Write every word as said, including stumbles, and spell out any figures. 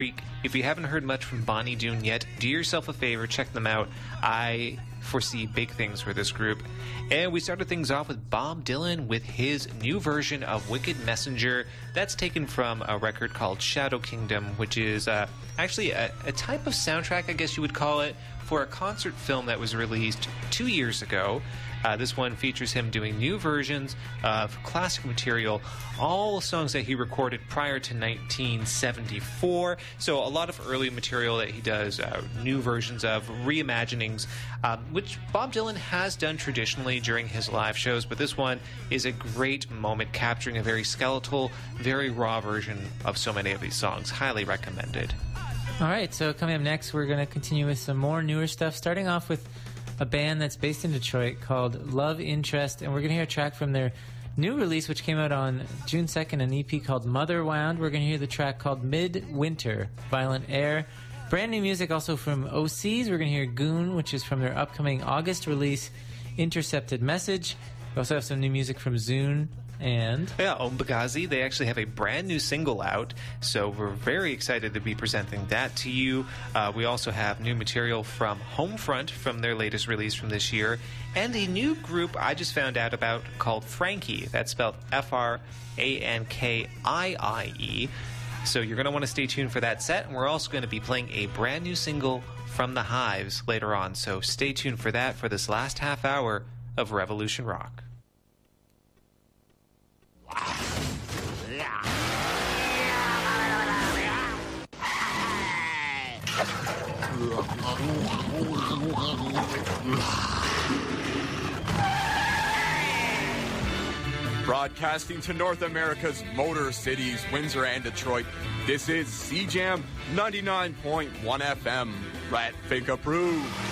If you haven't heard much from Bonnie Doon yet, do yourself a favor, check them out. I foresee big things for this group. And we started things off with Bob Dylan with his new version of Wicked Messenger. That's taken from a record called Shadow Kingdom, which is uh, actually a, a type of soundtrack, I guess you would call it, for a concert film that was released two years ago. Uh, this one features him doing new versions of classic material, all songs that he recorded prior to nineteen seventy-four. So a lot of early material that he does, uh, new versions of, reimaginings, um, which Bob Dylan has done traditionally during his live shows. But this one is a great moment, capturing a very skeletal, very raw version of so many of these songs. Highly recommended. All right, so coming up next, we're going to continue with some more newer stuff, starting off with a band that's based in Detroit called Love Interest, and we're going to hear a track from their new release, which came out on June second, an E P called Mother Wound. We're going to hear the track called Midwinter, Violent Air. Brand new music also from O Cs. We're going to hear Goon, which is from their upcoming August release, Intercepted Message. We also have some new music from Zune. And yeah, Ombagazi, they actually have a brand new single out, so we're very excited to be presenting that to you. Uh, we also have new material from Homefront from their latest release from this year, and a new group I just found out about called Frankie. That's spelled F R A N K I I E. So you're going to want to stay tuned for that set, and we're also going to be playing a brand new single from The Hives later on, so stay tuned for that for this last half hour of Revolution Rock. Broadcasting to North America's motor cities, Windsor and Detroit, this is C J A M ninety-nine point one F M. Rat Fink approved.